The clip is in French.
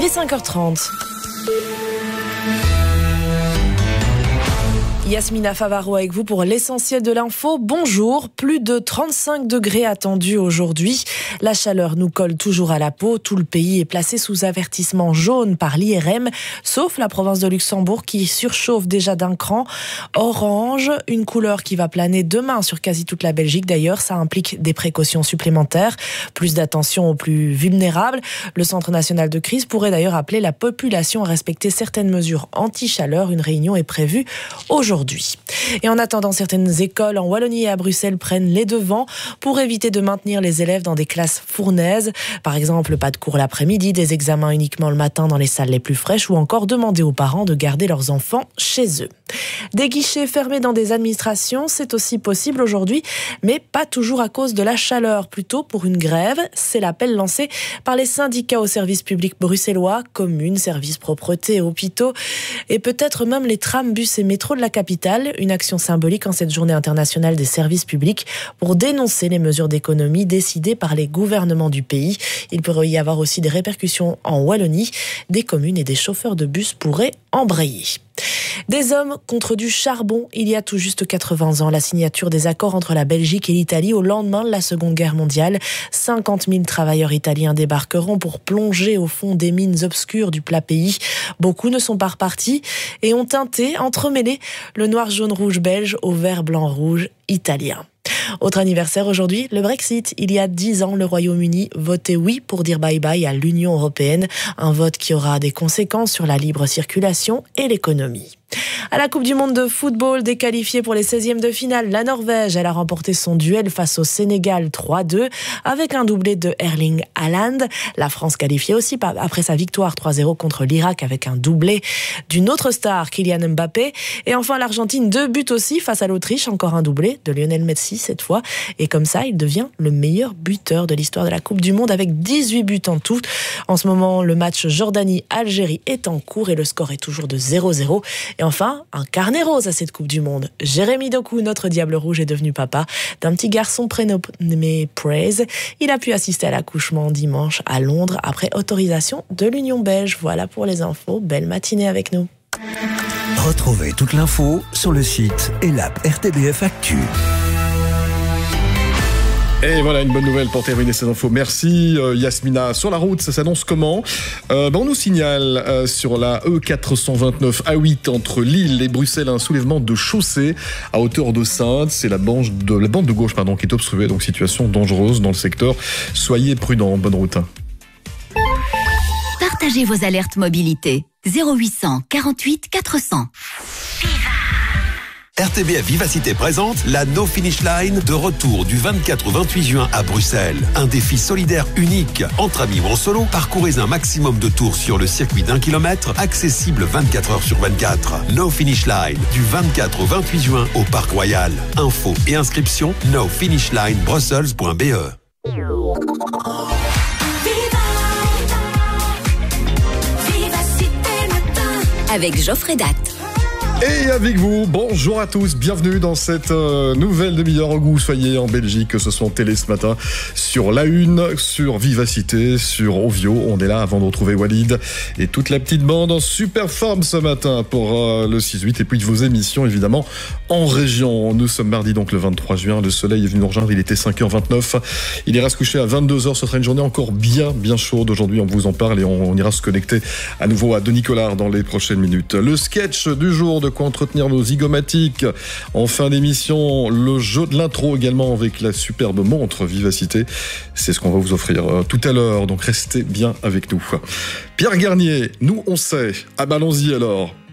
Il est 5h30. Yasmina Favaro avec vous pour l'essentiel de l'info. Bonjour, plus de 35 degrés attendus aujourd'hui. La chaleur nous colle toujours à la peau. Tout le pays est placé sous avertissement jaune par l'IRM, sauf la province de Luxembourg qui surchauffe déjà d'un cran. Orange, une couleur qui va planer demain sur quasi toute la Belgique. D'ailleurs, ça implique des précautions supplémentaires, plus d'attention aux plus vulnérables. Le Centre national de crise pourrait d'ailleurs appeler la population à respecter certaines mesures anti-chaleur. Une réunion est prévue aujourd'hui. Et en attendant, certaines écoles en Wallonie et à Bruxelles prennent les devants pour éviter de maintenir les élèves dans des classes fournaises. Par exemple, pas de cours l'après-midi, des examens uniquement le matin dans les salles les plus fraîches ou encore demander aux parents de garder leurs enfants chez eux. Des guichets fermés dans des administrations, c'est aussi possible aujourd'hui, mais pas toujours à cause de la chaleur, plutôt pour une grève. C'est l'appel lancé par les syndicats aux services publics bruxellois, communes, services propreté, hôpitaux et peut-être même les trams, bus et métros de la capitale. Une action symbolique en cette journée internationale des services publics pour dénoncer les mesures d'économie décidées par les gouvernements du pays. Il pourrait y avoir aussi des répercussions en Wallonie. Des communes et des chauffeurs de bus pourraient embrayer. Des hommes contre du charbon. Il y a tout juste 80 ans, la signature des accords entre la Belgique et l'Italie au lendemain de la Seconde Guerre mondiale. 50 000 travailleurs italiens débarqueront pour plonger au fond des mines obscures du plat pays. Beaucoup ne sont pas repartis et ont teinté, entremêlé le noir jaune rouge belge au vert blanc rouge italien. Autre anniversaire aujourd'hui, le Brexit. Il y a 10 ans, le Royaume-Uni votait oui pour dire bye-bye à l'Union européenne. Un vote qui aura des conséquences sur la libre circulation et l'économie. À la Coupe du Monde de football, déqualifiée pour les 16e de finale, la Norvège, elle a remporté son duel face au Sénégal 3-2 avec un doublé de Erling Haaland. La France qualifiée aussi après sa victoire 3-0 contre l'Irak avec un doublé d'une autre star, Kylian Mbappé. Et enfin l'Argentine, 2 buts aussi face à l'Autriche, encore un doublé de Lionel Messi cette fois. Et comme ça, il devient le meilleur buteur de l'histoire de la Coupe du Monde avec 18 buts en tout. En ce moment, le match Jordanie-Algérie est en cours et le score est toujours de 0-0. Et enfin, un carnet rose à cette Coupe du Monde. Jérémy Doku, notre diable rouge, est devenu papa d'un petit garçon prénommé Praise. Il a pu assister à l'accouchement dimanche à Londres après autorisation de l'Union belge. Voilà pour les infos. Belle matinée avec nous. Retrouvez toute l'info sur le site et l'app RTBF Actu. Et voilà une bonne nouvelle pour terminer ces infos. Merci Yasmina. Sur la route, ça s'annonce comment ? On nous signale sur la E429 A8 entre Lille et Bruxelles un soulèvement de chaussée à hauteur de Saintes. C'est la bande de gauche qui est obstruée, donc situation dangereuse dans le secteur. Soyez prudents, bonne route. Partagez vos alertes mobilité 0800 48 400. RTBF Vivacité présente la No Finish Line de retour du 24 au 28 juin à Bruxelles. Un défi solidaire unique. Entre amis ou en solo, parcourez un maximum de tours sur le circuit d'1 kilomètre, accessible 24 heures sur 24. No Finish Line du 24 au 28 juin au Parc Royal. Infos et inscriptions nofinishlinebrussels.be. Avec Geoffrey Datt. Et avec vous, bonjour à tous, bienvenue dans cette nouvelle demi-heure où vous soyez en Belgique, que ce soit en télé ce matin, sur La Une, sur Vivacité, sur Ovio. On est là avant de retrouver Walid et toute la petite bande en super forme ce matin pour le 6-8 et puis de vos émissions évidemment en région. Nous sommes mardi donc le 23 juin, le soleil est venu nous rejoindre, il était 5h29, il ira se coucher à 22h, ce sera une journée encore bien chaude aujourd'hui, on vous en parle et on ira se connecter à nouveau à Denis Collard dans les prochaines minutes. Le sketch du jour, de quoi entretenir nos zygomatiques. En fin d'émission, le jeu de l'intro également avec la superbe montre Vivacité. C'est ce qu'on va vous offrir tout à l'heure, donc restez bien avec nous. Pierre Garnier, nous on sait. Ah bah allons-y alors.